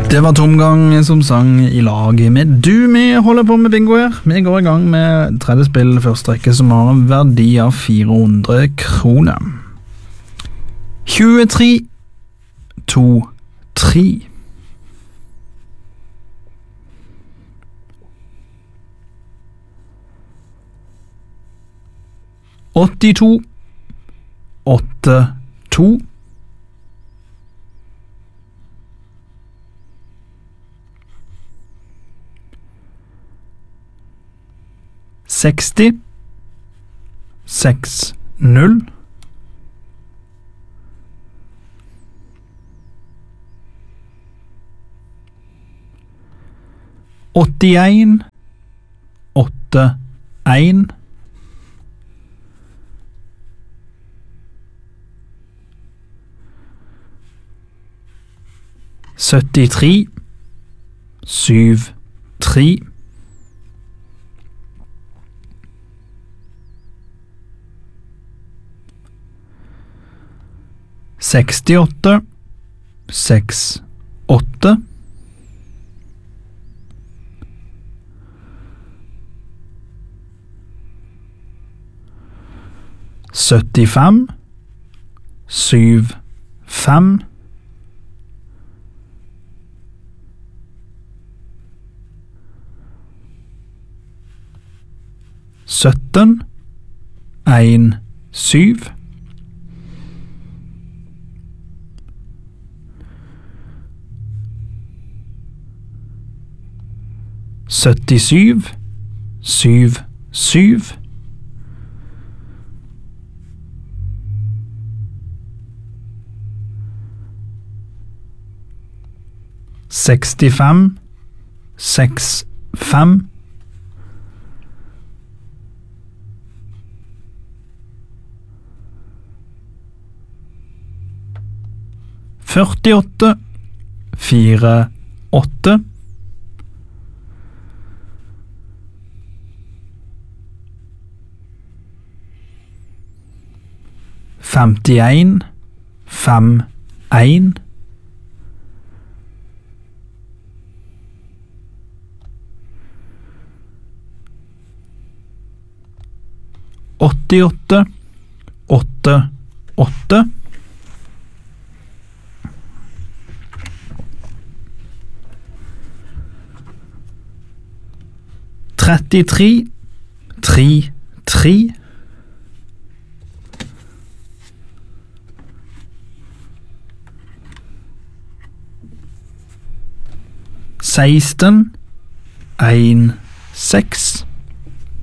Det var Tomgang som sang i lag med du. Vi holder på med bingo her. Vi går i gang med tredje spill, første rekke, som har en verdi av 400 kroner. 23, 2, 3. 82, 8, 2. 60, 6, 0. 81, 8, 1. 73, 7, 3. 68, 6, 8. 75, 7, 5. 17, 1, 7. 77, 7, 7. 65, 6, 5. 48, 4, 8. 51, 5, 1. 88, 8, 8. 33, 3, 3. 16, 1, 6.